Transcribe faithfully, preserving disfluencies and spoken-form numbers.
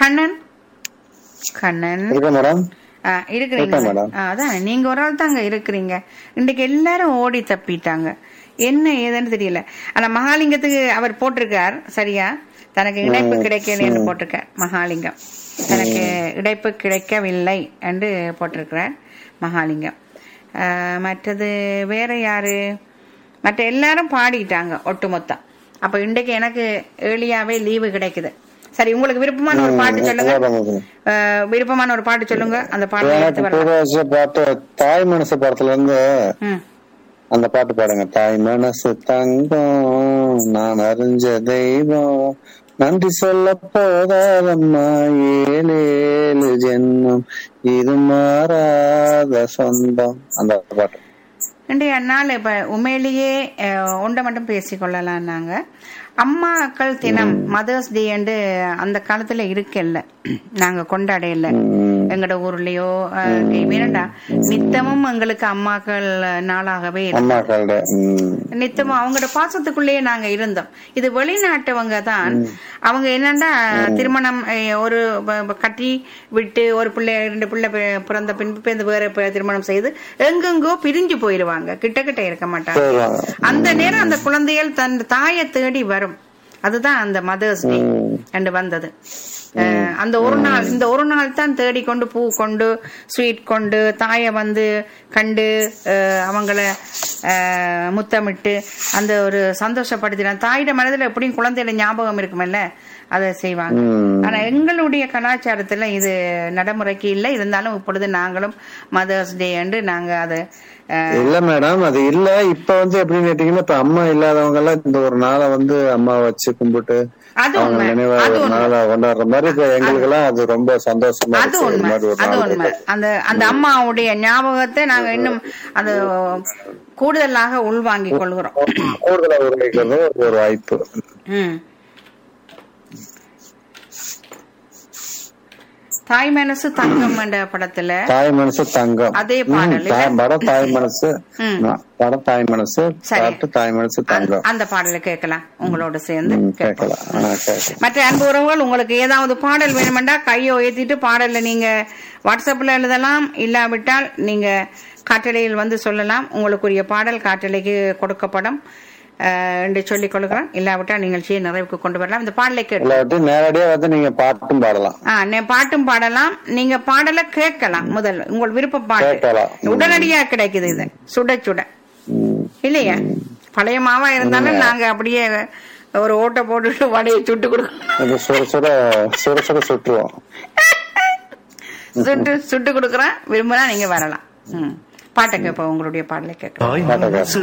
Kannan Kannan madam ஆ, இருக்கிறீங்க. அதான் நீங்க ஒரு ஆள் தாங்க இருக்கிறீங்க. இன்றைக்கு எல்லாரும் ஓடி தப்பிட்டாங்க. என்ன ஏதுன்னு தெரியல. ஆனா மகாலிங்கத்துக்கு அவர் போட்டிருக்கார் சரியா, தனக்கு இணைப்பு கிடைக்கலன்னு போட்டிருக்கார். மகாலிங்கம் தனக்கு இணைப்பு கிடைக்கவில்லை என்று போட்டிருக்கிறார் மகாலிங்கம். மற்றது வேற யாரு, மற்ற எல்லாரும் பாடிட்டாங்க ஒட்டுமொத்தம். அப்ப இன்றைக்கு எனக்கு ஏர்லியாவே லீவு கிடைக்குது. சரி, உங்களுக்கு விருப்பமான ஒரு பாட்டு சொல்லுங்க. விருப்பமான ஒரு பாட்டு சொல்லுங்க. அந்த பாட்டு தாய் மனசு படத்துல இருந்து அந்த பாட்டு பாடுங்க. தாய் மனசு தங்கம் நான் அறிஞ்ச தெய்வம் நன்றி சொல்ல போதாதம்மா ஏழேழு ஜென்மம் இது மாறாத சொந்தம். அந்த பாட்டு இன்றைய நாள் இப்ப உண்மையிலேயே ஒன்றை மட்டும் பேசிக்கொள்ளலாம். நாங்க அம்மாக்கள் தினம் மதர்ஸ் டே என்று அந்த காலத்துல இருக்கல, நாங்க கொண்டாடையில எங்கட ஊர்லயோ வேணண்டா. நித்தமும் எங்களுக்கு அம்மாக்கள் நாளாகவே நித்தமும் அவங்களோட பாசத்துக்குள்ளேயே நாங்க இருந்தோம். இது வெளிநாட்டவங்க தான். அவங்க என்னண்டா திருமணம் ஒரு கட்டி விட்டு ஒரு பிள்ளை ரெண்டு பிள்ளை பிறந்த பின்பு வேற திருமணம் செய்து எங்கெங்கோ பிரிஞ்சு போயிருவாங்க, கிட்ட கிட்ட இருக்க மாட்டாங்க. அந்த நேரம் அந்த குழந்தைகள் தன் தாயை தேடி வரும். அதுதான் அந்த மதர்ஸ் டே என்று வந்தது. அந்த ஒரு நாள், இந்த ஒரு நாள் தான் தேடி கொண்டு பூ கொண்டு ஸ்வீட் கொண்டு தாயை வந்து கண்டு அவங்கள முத்தமிட்டு அந்த ஒரு சந்தோஷப்படுத்தினான். தாயோட மனதில் எப்படியும் குழந்தையோட ஞாபகம் இருக்குமல்ல, அதை செய்வாங்க. ஆனா எங்களுடைய கலாச்சாரத்துல இது நடைமுறைக்கு இல்லை. இருந்தாலும் இப்பொழுது நாங்களும் மதர்ஸ் டே என்று நாங்க அதை இல்ல மேடம், அது இல்ல. இப்ப வந்து எப்படின்னு கேட்டீங்கன்னா, இப்ப அம்மா இல்லாதவங்க எல்லாம் இந்த ஒரு நாளை வந்து அம்மா வச்சு கும்பிட்டு அவங்க நினைவா ஒரு நாளா கொண்டாடுற மாதிரி எங்களுக்கு எல்லாம் அது ரொம்ப சந்தோஷமா. அது உண்மை, அது உண்மை. அந்த அந்த அம்மாவுடைய ஞாபகத்தை நாங்க இன்னும் அது கூடுதலாக உள்வாங்கிக் கொள்கிறோம். கூடுதலாக உருவாக்கிறது ஒரு வாய்ப்பு. ம் தாய் மனசு தங்கம் என்ற படத்துல தாய் மனசு தங்கம் அதே பாடல் படம் தாய் மனசு படம் தாய் மனசு தாய் மனசு தங்கம். அந்த பாடலை கேட்கலாம் உங்களோட சேர்ந்து கேட்கலாம். மற்ற அன்பு உறவுகள், உங்களுக்கு ஏதாவது பாடல் வேணுமெண்டா கையை உயர்த்திட்டு பாடல்ல நீங்க வாட்ஸ்அப்ல எழுதலாம். இல்லாவிட்டால் நீங்க காற்றலையில் வந்து சொல்லலாம். உங்களுக்குரிய பாடல் காற்றலைக்கு கொடுக்கப்படும் என்று சொல்லிக் கொள்கிறேன். இல்லாவிட்டா நிகழ்ச்சியை நிறைவுக்கு கொண்டு வரலாம். இந்த பாடலை கேட்டு நேரடியா வந்து நீங்க பாட்டும் பாடலாம். ஆஹ் பாட்டும் பாடலாம். நீங்க பாடலை கேட்கலாம். முதல் உங்கள் விருப்ப பாட்டு உடனடியா கிடைக்குது. இது சுட சுட இல்லையா? பழைய மாவா இருந்தாலும் நாங்க அப்படியே ஒரு ஓட்டை போட்டுட்டு வடையை சுட்டு கொடுக்கணும். சுட்டுருவோம் சுட்டு சுட்டு கொடுக்குறேன். விரும்பினா நீங்க வரலாம். பாட்டை கேட்போம். உங்களுடைய பாடலை கேட்க